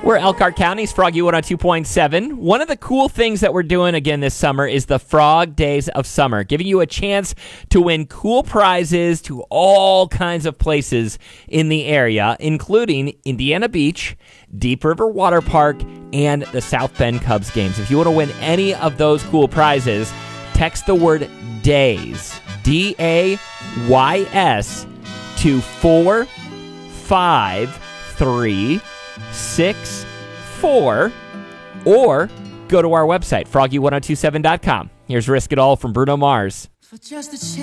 We're Elkhart County's Froggy 102.7. One of the cool things that we're doing again this summer is the Frog Days of Summer, giving you a chance to win cool prizes to all kinds of places in the area, including Indiana Beach, Deep River Water Park, and the South Bend Cubs games. If you want to win any of those cool prizes, text the word DAYS, DAYS, to 45364, or go to our website, froggy1027.com. Here's Risk It All from Bruno Mars. For just a